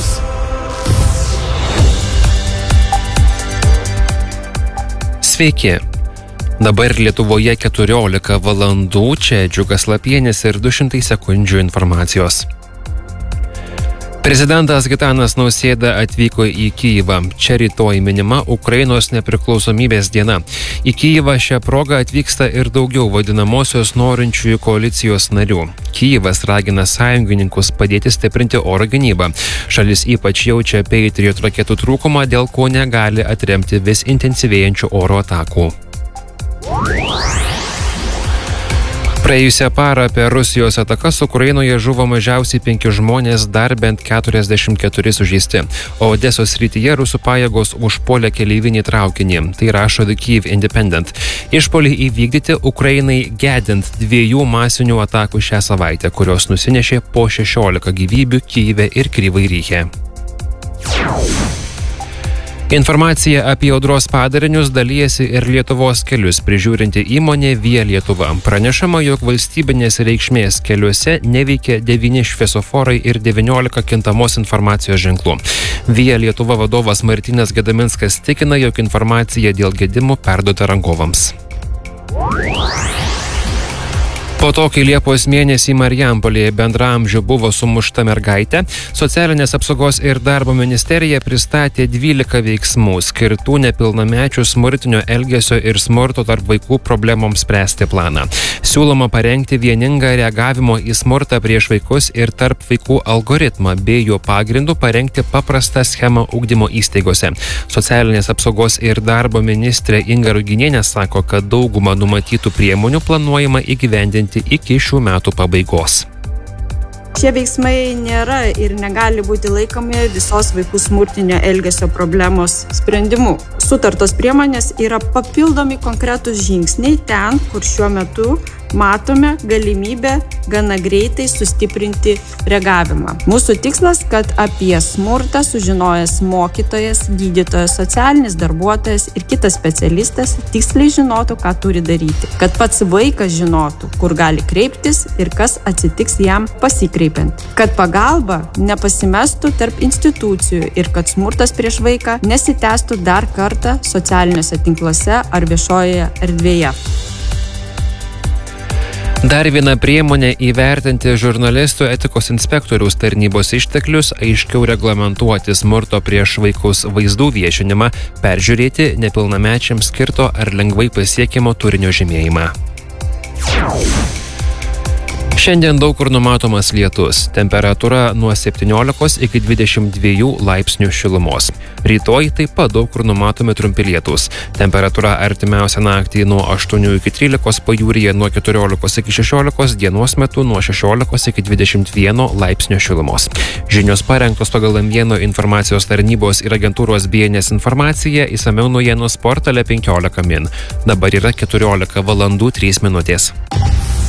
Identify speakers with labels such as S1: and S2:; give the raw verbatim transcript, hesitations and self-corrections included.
S1: žinios.
S2: Sveiki. Dabar Lietuvoje keturiolika valandų, čia Džiugas Lapienis ir du šimtai sekundžių informacijos. Prezidentas Gitanas Nausėda atvyko į Kyjivą. Čia rytoj minima Ukrainos nepriklausomybės diena. Į Kyjivą šią progą atvyksta ir daugiau vadinamosios norinčiųjų koalicijos narių. Kyjivas ragina sąjungininkus padėti stiprinti oro gynybą. Šalis ypač jaučia Patriot raketų trūkumą, dėl ko negali atremti vis intensyvėjančių oro atakų. Praėjusią parą per Rusijos atakas Ukrainoje žuvo mažiausiai penki žmonės, dar bent keturiasdešimt keturi sužeisti. O Odesos srityje rusų pajėgos užpuolė keleivinį traukinį. Tai rašo The Kyiv Independent. Išpuolį įvykdyti Ukrainai gedint dviejų masinių atakų šią savaitę, kurios nusinešė po šešiolika gyvybių Kyjive ir Kryvyj Rihe. Informacija apie audros padarinius dalijasi ir Lietuvos kelius prižiūrinti įmonė Via Lietuva. Pranešama, jog valstybinės reikšmės keliuose neveikia devyni šviesoforai ir devyniolika kintamos informacijos ženklų. Via Lietuva vadovas Martynas Gedaminskas tikina, jog informacija dėl gedimų perduota rangovams. Po to, kai Liepos mėnesį Marijampolėje bendraamžių buvo sumušta mergaitė, Socialinės apsaugos ir darbo ministerija pristatė dvylika veiksmų skirtų nepilnamečių smurtinio elgesio ir smurto tarp vaikų problemoms spręsti planą. Siūloma parengti vieningą reagavimo į smurtą prieš vaikus ir tarp vaikų algoritmą, bei jo pagrindų parengti paprastą schemą ugdymo įstaigose. Socialinės apsaugos ir darbo ministrė Inga Ruginienė sako, kad daugumą numatytų priemonių planuojama įgyvendinti iki šių metų pabaigos.
S3: Šie veiksmai nėra ir negali būti laikomi visos vaikų smurtinio elgesio problemos sprendimu. Sutartos priemonės yra papildomi konkretūs žingsniai ten, kur šiuo metu matome galimybę gana greitai sustiprinti reagavimą. Mūsų tikslas, kad apie smurtą sužinojęs mokytojas, gydytojas, socialinis darbuotojas ir kitas specialistas tiksliai žinotų, ką turi daryti. Kad pats vaikas žinotų, kur gali kreiptis ir kas atsitiks jam pasikreipiant. Kad pagalba nepasimestų tarp institucijų ir kad smurtas prieš vaiką nesitęstų dar kartą socialiniuose tinkluose ar viešojoje erdvėje.
S2: Dar viena priemonė įvertinti žurnalistų etikos inspektoriaus tarnybos išteklius, aiškiau reglamentuoti smurto prieš vaikus vaizdų viešinimą, peržiūrėti nepilnamečiams skirto ar lengvai pasiekiamo turinio žymėjimą. Šiandien daug kur numatomas lietus. Temperatūra nuo septyniolikos iki dvidešimt dviejų laipsnių šilumos. Rytoj taip pat daug kur numatomi trumpi lietūs. Temperatūra artimiausią naktį nuo aštuonių iki trylikos, pajūryje nuo keturiolikos iki šešiolikos, dienos metu nuo šešiolikos iki dvidešimt vieno laipsnio šilumos. Žinios parengtos pagal M vieno informacijos tarnybos ir agentūros B N S informaciją, išsamiau naujienos portale penkiolika min. Dabar yra keturiolika valandų trys minutės.